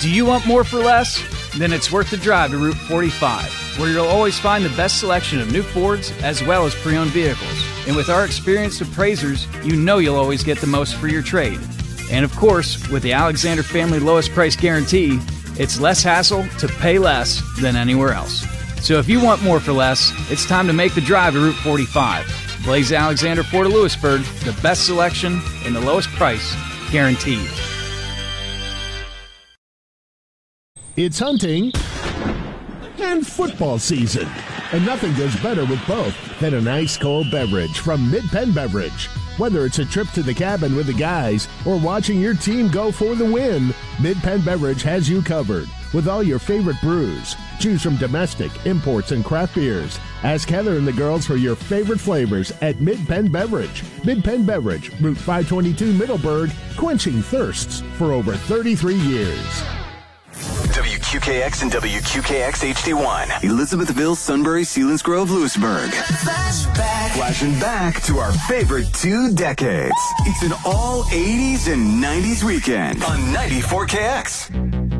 Do you want more for less? Then it's worth the drive to Route 45, where you'll always find the best selection of new Fords as well as pre-owned vehicles. And with our experienced appraisers, you know you'll always get the most for your trade. And of course, with the Alexander Family Lowest Price Guarantee, it's less hassle to pay less than anywhere else. So if you want more for less, it's time to make the drive to Route 45. Blaze Alexander Ford of Lewisburg, the best selection and the lowest price, guaranteed. It's hunting and football season, and nothing goes better with both than an ice-cold beverage from Mid-Penn Beverage. Whether it's a trip to the cabin with the guys or watching your team go for the win, Mid-Penn Beverage has you covered with all your favorite brews. Choose from domestic, imports, and craft beers. Ask Heather and the girls for your favorite flavors at Mid-Penn Beverage. Mid-Penn Beverage, Route 522 Middleburg, quenching thirsts for over 33 years. WQKX and WQKX HD1. Elizabethville, Sunbury, Selinsgrove, Lewisburg. Flashing back to our favorite 2 decades. It's an all 80s and 90s weekend on 94KX.